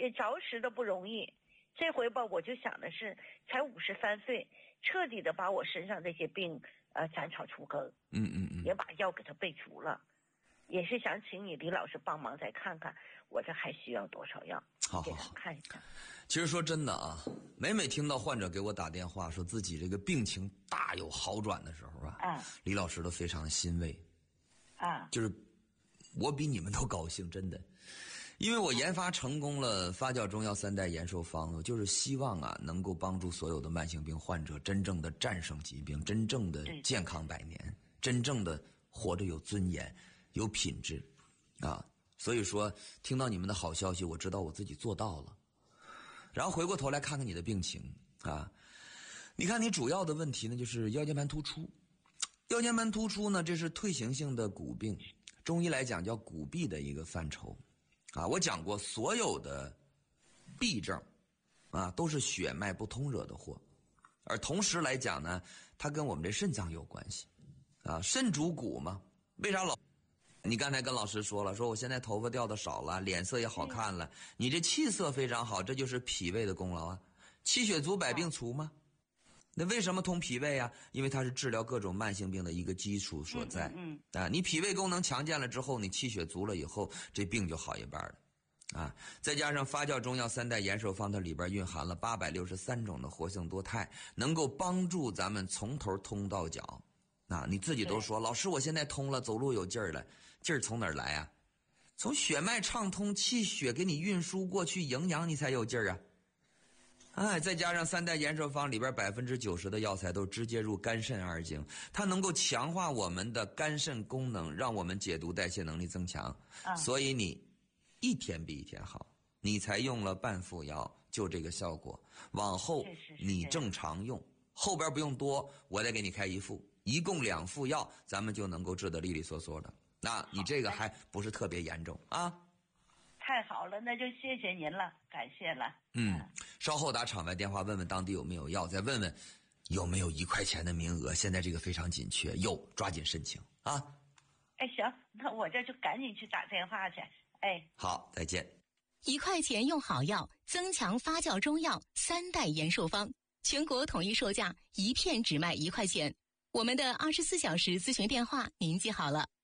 也着实的不容易。这回吧，我就想的是，才53岁，彻底的把我身上这些病斩草除根，也把药给它备足了，也是想请你李老师帮忙再看看，我这还需要多少药，给他看一下。 其实说真的啊，每听到患者给我打电话说自己这个病情大有好转的时候啊，李老师都非常欣慰啊，就是我比你们都高兴，真的。因为我研发成功了发酵中药3代延寿方，我就是希望啊，能够帮助所有的慢性病患者真正的战胜疾病，真正的健康100年，真正的活着有尊严、有品质啊。所以说，听到你们的好消息，我知道我自己做到了。然后回过头来看看你的病情啊，你看你主要的问题呢，就是腰间盘突出。腰间盘突出呢，这是退行性的骨病，中医来讲叫骨痹的一个范畴。啊，我讲过，所有的痹症啊，都是血脉不通惹的祸，而同时来讲呢，它跟我们这肾脏有关系啊，肾主骨嘛。为啥你刚才跟老师说了，说我现在头发掉的少了，脸色也好看了，你这气色非常好，这就是脾胃的功劳啊。气血足，百病除吗？那为什么通脾胃啊？因为它是治疗各种慢性病的一个基础所在。啊，你脾胃功能强健了之后，你气血足了以后，这病就好一半了。啊，再加上发酵中药3代延寿方，它里边蕴含了863种的活性多肽，能够帮助咱们从头通到脚。啊，你自己都说，老师我现在通了，走路有劲儿了，劲儿从哪儿来啊？从血脉畅通，气血给你运输过去，营养你才有劲儿啊。哎，再加上3代延寿方里边90%的药材都直接入肝肾二经，它能够强化我们的肝肾功能，让我们解毒代谢能力增强。所以你一天比一天好，你才用了半副药就这个效果，往后你正常用，后边不用多，我再给你开1副，一共2副药，咱们就能够治得利利索索的。那你这个还不是特别严重啊。 太好了，那就谢谢您了，感谢了。 稍后打场外电话问问当地有没有药，再问问有没有1块钱的名额，现在这个非常紧缺，有抓紧申请啊。 哎，行，那我这就赶紧去打电话去。哎， 好，再见。 1块钱用好药，增强发酵中药3代延寿方，全国统一售价1片只卖1块钱。我们的24小时咨询电话您记好了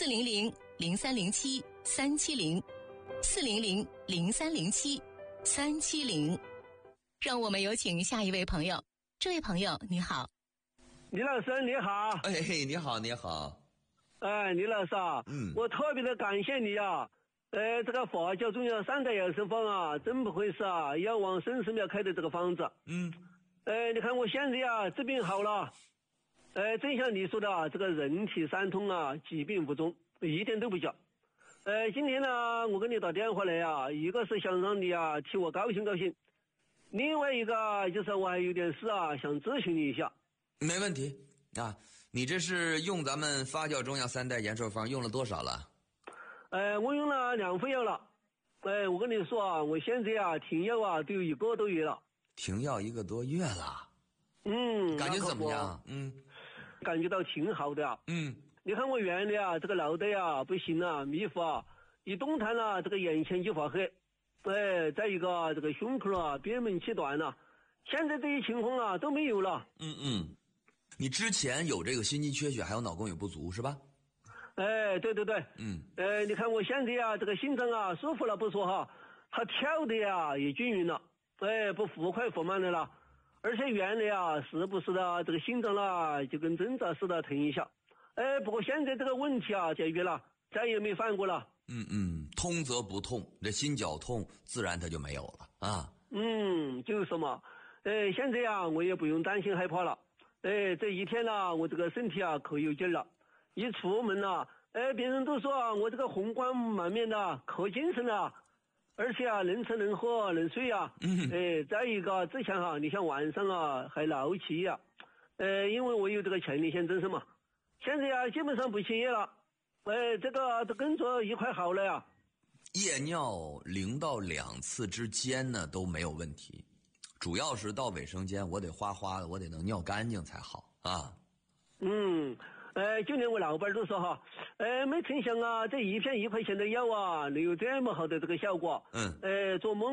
，400-0307-370，400-0307-370。让我们有请下一位朋友。这位朋友你好。 李老师你好。 哎，你好你好。 哎，李老师啊，我特别的感谢你啊。这个发酵中药3代延寿方啊，真不愧是啊药王孙思邈开的这个方子。你看我现在啊治病好了。正像你说的啊，这个人体三通啊，疾病不终，一点都不假。今天呢，我给你打电话来啊，一个是想让你啊替我高兴高兴，另外一个就是我还有点事啊想咨询你一下。 没问题啊，你这是用咱们发酵中药3代延寿方用了多少了？ 我用了2副药了。我跟你说啊，我现在啊停药啊都有1个多月了。 停药1个多月了？感觉怎么样？ 感觉到挺好的。你看我原来啊这个脑袋啊不行啊，迷糊啊，一动弹啊这个眼前就发黑。再一个这个胸口啊憋闷气短了，现在这些情况啊都没有了。 你之前有这个心肌缺血，还有脑供血不足是吧？ 对。你看我现在啊这个心脏啊舒服了不说哈，它跳的呀也均匀了，不忽快忽慢的了。而且原来啊时不时的这个心脏啦就跟针扎似的疼一下。不过现在这个问题啊解决了，再也没犯过了。 通则不痛，这心绞痛自然它就没有了啊。 就是嘛。现在啊我也不用担心害怕了。这一天啊我这个身体啊可有劲了，一出门啊别人都说啊我这个红光满面的，可精神了，而且啊能吃能喝能睡啊。再一个之前啊你像晚上啊还闹气呀。因为我有这个前列腺增生嘛，现在啊基本上不起夜了。这个工作一块好了呀。 夜尿0到2次之间呢都没有问题，主要是到卫生间我得哗哗的，我得能尿干净才好啊。 就连我老板都说哈，没成想啊这1片1块钱的药啊能有这么好的这个效果。做梦